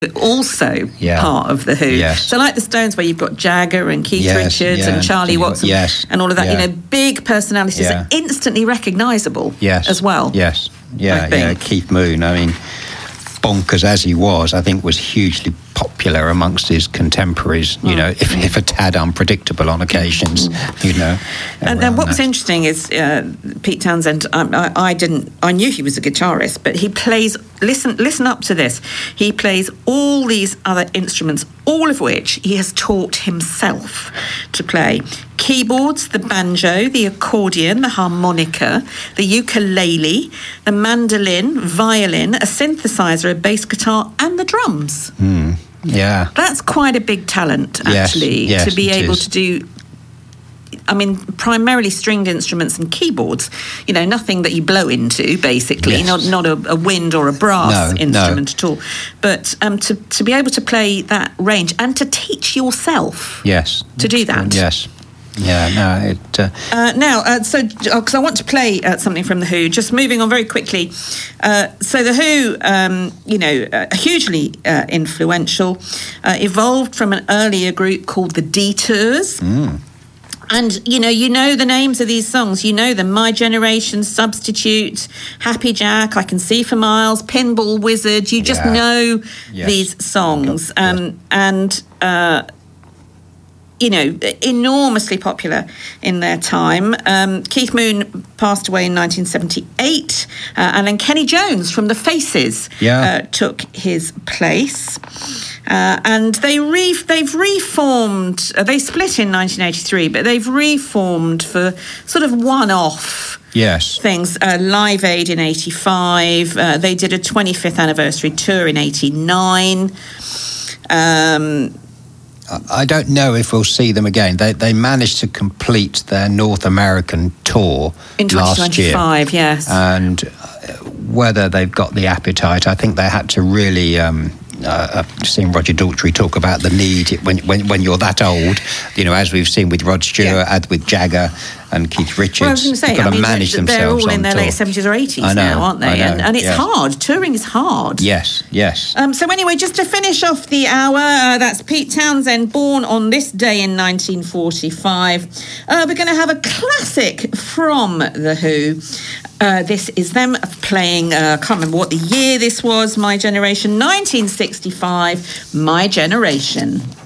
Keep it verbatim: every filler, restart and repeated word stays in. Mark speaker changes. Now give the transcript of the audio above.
Speaker 1: also yeah. part of The Who.
Speaker 2: Yes.
Speaker 1: So like the Stones, where you've got Jagger and Keith
Speaker 2: yes,
Speaker 1: Richards
Speaker 2: yeah.
Speaker 1: and Charlie Watts
Speaker 2: yes.
Speaker 1: and all of that,
Speaker 2: yeah.
Speaker 1: you know, big personalities
Speaker 2: yeah.
Speaker 1: are instantly recognisable
Speaker 2: yes.
Speaker 1: as well.
Speaker 2: Yes, yeah, yeah. Keith Moon, I mean, bonkers as he was, I think was hugely popular amongst his contemporaries, you oh. know, if, if a tad unpredictable on occasions, you know.
Speaker 1: And then what's that. interesting is uh, Pete Townshend, I, I, I didn't, I knew he was a guitarist, but he plays, listen, listen up to this, he plays all these other instruments, all of which he has taught himself to play. Keyboards, the banjo, the accordion, the harmonica, the ukulele, the mandolin, violin, a synthesizer, a bass guitar, and the drums.
Speaker 2: Mm, yeah.
Speaker 1: That's quite a big talent, actually,
Speaker 2: yes, yes,
Speaker 1: to be able
Speaker 2: is.
Speaker 1: to do, I mean, primarily stringed instruments and keyboards, you know, nothing that you blow into, basically,
Speaker 2: yes.
Speaker 1: not not a, a wind or a brass
Speaker 2: no,
Speaker 1: instrument
Speaker 2: no.
Speaker 1: at all. But um, to, to be able to play that range and to teach yourself
Speaker 2: yes,
Speaker 1: to do that.
Speaker 2: Yes. Yeah, no, it... Uh...
Speaker 1: Uh, now, uh, so, because I want to play uh, something from The Who, just moving on very quickly. Uh, so The Who, um, you know, uh, hugely uh, influential, uh, evolved from an earlier group called the Detours.
Speaker 2: Mm.
Speaker 1: And, you know, you know the names of these songs. You know them. My Generation, Substitute, Happy Jack, I Can See for Miles, Pinball Wizard. You just yeah. know
Speaker 2: yes.
Speaker 1: these songs. Um, yes. And... Uh, you know, enormously popular in their time. Um, Keith Moon passed away in nineteen seventy-eight, uh, and then Kenny Jones from The Faces
Speaker 2: yeah.
Speaker 1: uh, took his place. Uh, and they re- they've reformed, uh, they split in nineteen eighty-three, but they've reformed for sort of one-off
Speaker 2: yes.
Speaker 1: things. Uh, Live Aid in eighty-five, uh, they did a twenty-fifth anniversary tour in eighty-nine. Um...
Speaker 2: I don't know if we'll see them again. They they managed to complete their North American tour
Speaker 1: in
Speaker 2: last year.
Speaker 1: Yes.
Speaker 2: And whether they've got the appetite, I think they had to really... Um, uh, I've seen Roger Daltrey talk about the need when when when you're that old, you know, as we've seen with Rod Stewart, yeah. as with Jagger and Keith Richards.
Speaker 1: Well, I was going to say,
Speaker 2: they've got
Speaker 1: I
Speaker 2: to
Speaker 1: mean,
Speaker 2: manage
Speaker 1: they're,
Speaker 2: themselves
Speaker 1: they're all in their
Speaker 2: tour.
Speaker 1: late seventies or eighties
Speaker 2: know,
Speaker 1: now, aren't they?
Speaker 2: Know,
Speaker 1: and, and it's
Speaker 2: yes.
Speaker 1: hard. Touring is hard.
Speaker 2: Yes, yes.
Speaker 1: Um, so anyway, just to finish off the hour, uh, that's Pete Townshend, born on this day in nineteen forty-five. Uh, we're going to have a classic from The Who. Uh, this is them playing, uh, I can't remember what the year this was, My Generation, nineteen sixty-five, My Generation.